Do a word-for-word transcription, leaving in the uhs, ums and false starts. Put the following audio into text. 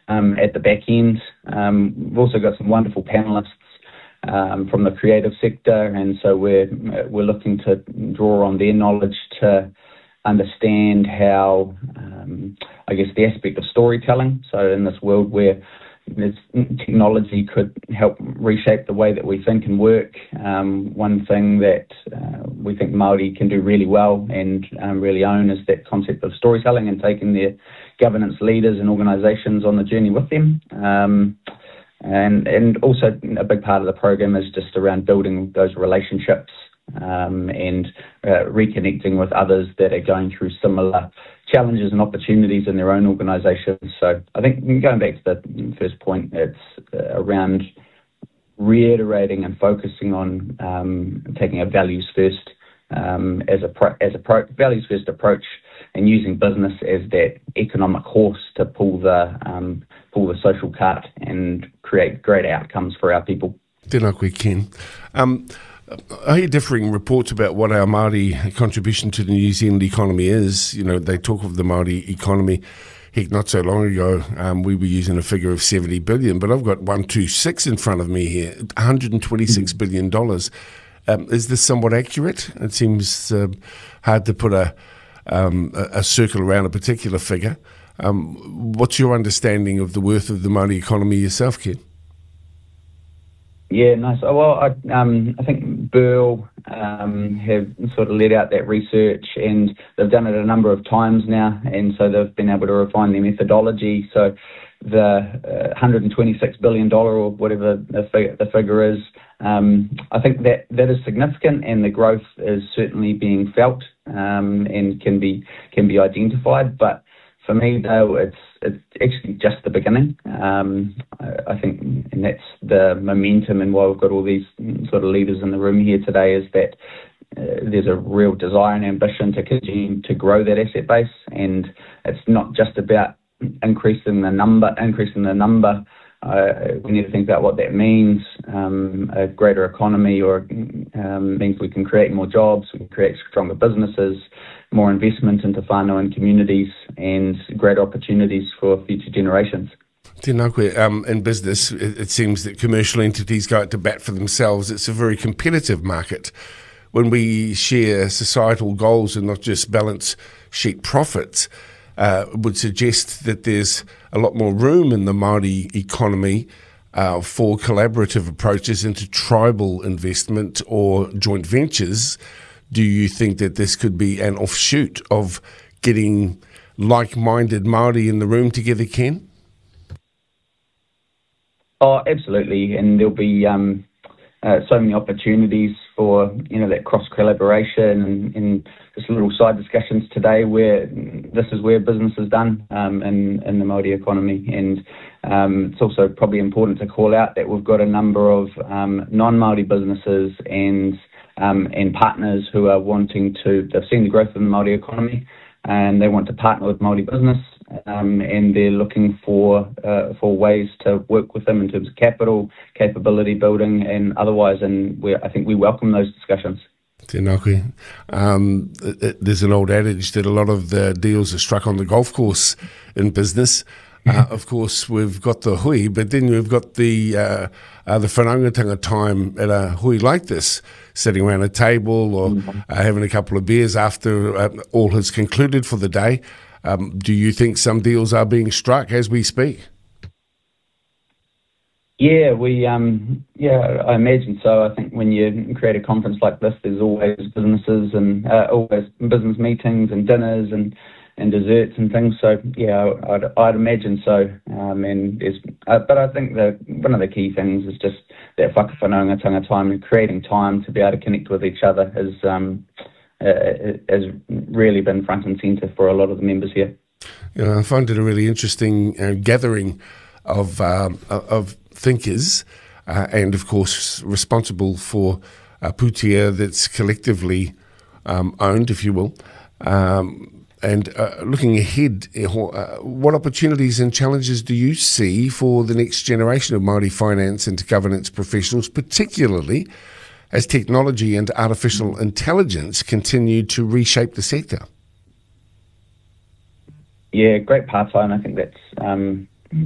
um, at the back end. Um, we've also got some wonderful panellists um, from the creative sector, and so we're we're looking to draw on their knowledge to understand how, um, I guess, the aspect of storytelling. So in this world where this technology could help reshape the way that we think and work, um, one thing that uh, we think Māori can do really well and um, really own is that concept of storytelling and taking their governance leaders and organisations on the journey with them. Um, and and also a big part of the program is just around building those relationships um, and uh, reconnecting with others that are going through similar challenges and opportunities in their own organisations. So I think going back to the first point, it's uh, around reiterating and focusing on um, taking a values first um, as a pro- as a pro- values first approach, and using business as that economic horse to pull the um, pull the social cart and create great outcomes for our people. Tēnā koe, Ken. Um, I hear differing reports about what our Māori contribution to the New Zealand economy is. You know, they talk of the Māori economy. Heck, not so long ago, um, we were using a figure of seventy billion, but I've got one two six in front of me here, one hundred twenty-six mm. billion dollars. Um, is this somewhat accurate? It seems uh, hard to put a, um, a, a circle around a particular figure. Um, what's your understanding of the worth of the Māori economy yourself, Ken? Yeah, nice. Oh, well, I, um, I think Burl um, have sort of led out that research, and they've done it a number of times now, and so they've been able to refine their methodology. So the uh, one hundred twenty-six billion dollars or whatever the, fig- the figure is, um, I think that that is significant, and the growth is certainly being felt um, and can be can be identified. But for me, though, it's it's actually just the beginning. Um, I, I think, and that's the momentum, and why we've got all these sort of leaders in the room here today, is that uh, there's a real desire and ambition to continue to grow that asset base, and it's not just about increasing the number, increasing the number. Uh, we need to think about what that means. Um, a greater economy or um, means we can create more jobs, we can create stronger businesses, more investment into whānau and communities, and greater opportunities for future generations. Tēnā koe. Um, in business, it, it seems that commercial entities go out to bat for themselves. It's a very competitive market. When we share societal goals and not just balance sheet profits, uh, would suggest that there's a lot more room in the Māori economy uh, for collaborative approaches into tribal investment or joint ventures. Do you think that this could be an offshoot of getting like-minded Māori in the room together, Ken? Oh, absolutely, and there'll be um, uh, so many opportunities for, you know, that cross-collaboration and, and just little side discussions today where this is where business is done um, in, in the Māori economy. And um, it's also probably important to call out that we've got a number of um, non-Māori businesses and um, and partners who are wanting to, they've seen the growth in the Māori economy and they want to partner with Māori business. Um, and they're looking for uh, for ways to work with them in terms of capital, capability building, and otherwise. And we, I think we welcome those discussions. Tēnā koe. Um, it, it, there's an old adage that a lot of the deals are struck on the golf course in business. Uh, of course, we've got the hui, but then we've got the uh, uh, the whanaungatanga time at a hui like this, sitting around a table or mm-hmm. uh, having a couple of beers after uh, all has concluded for the day. Um, do you think some deals are being struck as we speak? Yeah, we um, yeah, I imagine so. I think when you create a conference like this, there's always businesses and uh, always business meetings and dinners and, and desserts and things. So yeah, I'd, I'd imagine so. Um, and there's, uh, but I think that one of the key things is just that whakawhanaungatanga time and creating time to be able to connect with each other is. Um, Uh, has really been front and centre for a lot of the members here. Yeah, I find it a really interesting uh, gathering of um, of thinkers uh, and, of course, responsible for a pūtea that's collectively um, owned, if you will. Um, and uh, looking ahead, uh, what opportunities and challenges do you see for the next generation of Māori finance and governance professionals, particularly as technology and artificial intelligence continue to reshape the sector? Yeah, great part-time. I think that's um,